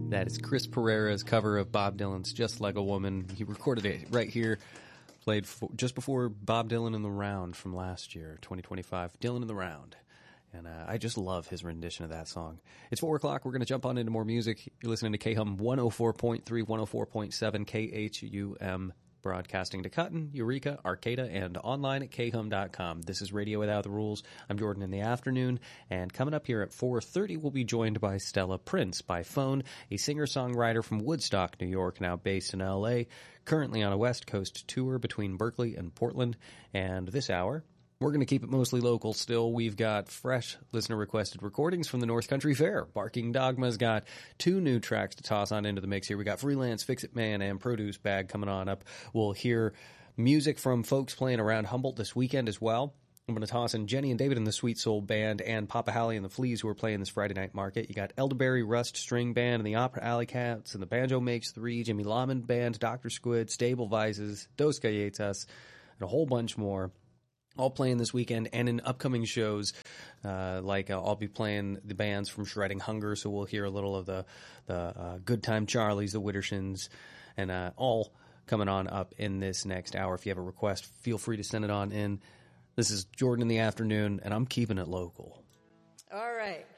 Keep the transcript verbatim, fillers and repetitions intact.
That is Chris Pereira's cover of Bob Dylan's Just Like a Woman. He recorded it right here, played for, just before Bob Dylan in the Round from last year, twenty twenty-five. Dylan in the Round. And uh, I just love his rendition of that song. It's four o'clock. We're going to jump on into more music. You're listening to K H U M one oh four point three, one oh four point seven, K H U M, broadcasting to Cotton, Eureka, Arcata, and online at K H U M dot com. This is Radio Without the Rules. I'm Jordan in the afternoon, and coming up here at four thirty, we'll be joined by Stella Prince by phone, a singer-songwriter from Woodstock, New York, now based in L A, currently on a West Coast tour between Berkeley and Portland. And this hour, we're going to keep it mostly local still. We've got fresh listener-requested recordings from the North Country Fair. Barking Dogma's got two new tracks to toss on into the mix here. We got Freelance, Fix-It Man, and Produce Bag coming on up. We'll hear music from folks playing around Humboldt this weekend as well. I'm going to toss in Jenny and David and the Sweet Soul Band and Papa Halley and the Fleas who are playing this Friday night market. You got Elderberry Rust String Band and the Opera Alley Cats and the Banjo Makes Three, Jimmy Lahman Band, Doctor Squid, Stable Vices, Dos Galletas, and a whole bunch more. All playing this weekend, and in upcoming shows, uh, like uh, I'll be playing the bands from Shredding Hunger, so we'll hear a little of the the uh, Good Time Charlies, the Widdershins, and uh, all coming on up in this next hour. If you have a request, feel free to send it on in. This is Jordan in the afternoon, and I'm keeping it local. All right.